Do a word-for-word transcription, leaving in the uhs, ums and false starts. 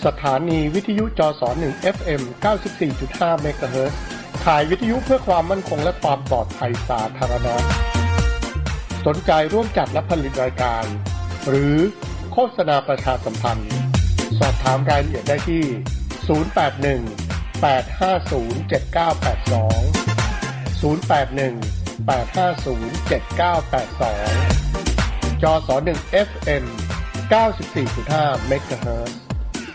สถานีวิทยุจสหนึ่ง เอฟ เอ็ม เก้าสิบสี่จุดห้า เมกะเฮิรตซ์ขายวิทยุเพื่อความมั่นคงและความปลอดภัยสาธารณะสนใจร่วมจัดและผลิตรายการหรือโฆษณาประชาสัมพันธ์สอบถามรายละเอียดได้ที่ศูนย์ แปด หนึ่ง แปด ห้า ศูนย์ เจ็ด เก้า แปด สองศูนย์ แปด หนึ่ง แปด ห้า ศูนย์ เจ็ด เก้า แปด สองจสหนึ่ง เอฟ เอ็ม เก้าสิบสี่จุดห้า เมกะเฮิรตซ์